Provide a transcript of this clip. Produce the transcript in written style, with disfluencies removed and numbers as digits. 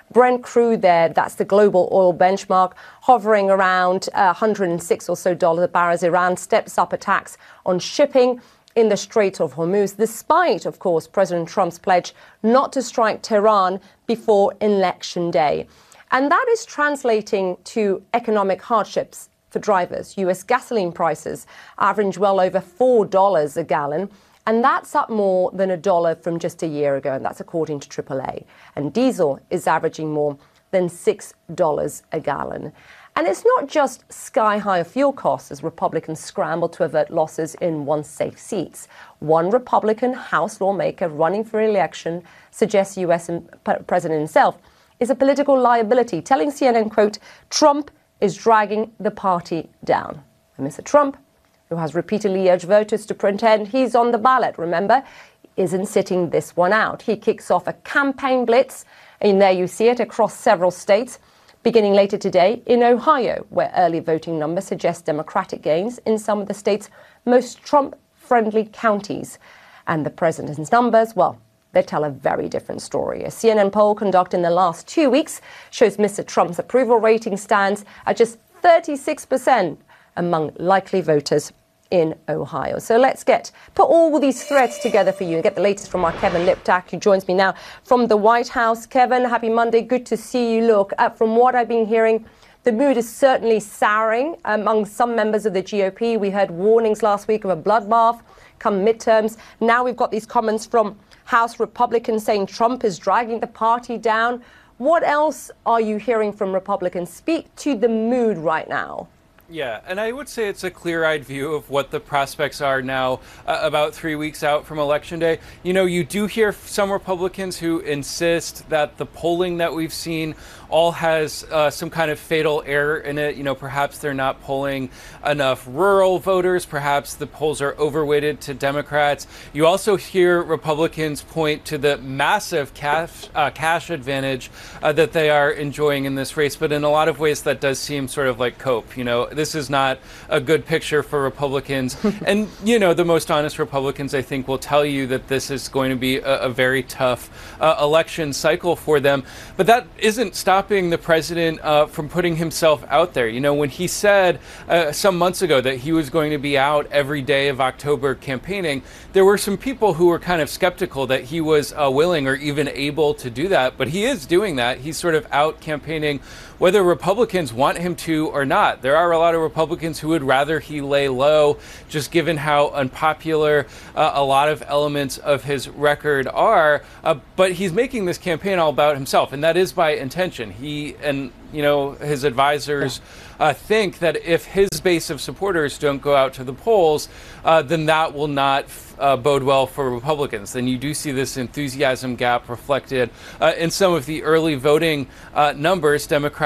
Brent crude there, that's the global oil benchmark, hovering around $106 or so a barrel as Iran steps up attacks on shipping in the Strait of Hormuz, despite, of course, President Trump's pledge not to strike Tehran before Election Day. And that is translating to economic hardships for drivers. U.S. gasoline prices average well over $4 a gallon. And that's up more than $1 from just a year ago, and that's according to AAA. And diesel is averaging more than $6 a gallon. And it's not just sky-high fuel costs as Republicans scramble to avert losses in one-safe seats. One Republican House lawmaker running for election suggests U.S. President himself is a political liability, telling CNN, quote, Trump is dragging the party down. And Mr. Trump, who has repeatedly urged voters to pretend he's on the ballot, remember, isn't sitting this one out. He kicks off a campaign blitz, and there you see it across several states, beginning later today in Ohio, where early voting numbers suggest Democratic gains in some of the state's most Trump-friendly counties. And the president's numbers, well, they tell a very different story. A CNN poll conducted in the last 2 weeks shows Mr. Trump's approval rating stands at just 36% among likely voters in Ohio. So let's put all these threads together for you and get the latest from our Kevin Liptak, who joins me now from the White House. Kevin, happy Monday. Good to see you. Look, from what I've been hearing, the mood is certainly souring among some members of the GOP. We heard warnings last week of a bloodbath come midterms. Now we've got these comments from House Republicans saying Trump is dragging the party down. What else are you hearing from Republicans? Speak to the mood right now. Yeah, and I would say it's a clear-eyed view of what the prospects are now, about 3 weeks out from Election Day. You know, you do hear some Republicans who insist that the polling that we've seen all has some kind of fatal error in it. You know, perhaps they're not polling enough rural voters. Perhaps the polls are overweighted to Democrats. You also hear Republicans point to the massive cash advantage that they are enjoying in this race. But in a lot of ways, that does seem sort of like cope. You know, this is not a good picture for Republicans. And, you know, the most honest Republicans, I think, will tell you that this is going to be a very tough election cycle for them. But that isn't stopping the president from putting himself out there. You know, when he said some months ago that he was going to be out every day of October campaigning, there were some people who were kind of skeptical that he was willing or even able to do that. But he is doing that. He's sort of out campaigning whether Republicans want him to or not. There are a lot of Republicans who would rather he lay low, just given how unpopular a lot of elements of his record are. But he's making this campaign all about himself, and that is by intention. He and, you know, his advisors think that if his base of supporters don't go out to the polls, then that will not bode well for Republicans. Then you do see this enthusiasm gap reflected in some of the early voting numbers. Democrats